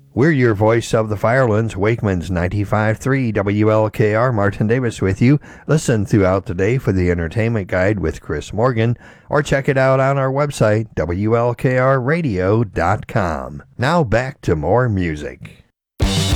We're your voice of the Firelands, Wakeman's 95.3 WLKR. Martin Davis with you. Listen throughout the day for the Entertainment Guide with Chris Morgan, or check it out on our website, WLKRradio.com. Now back to more music.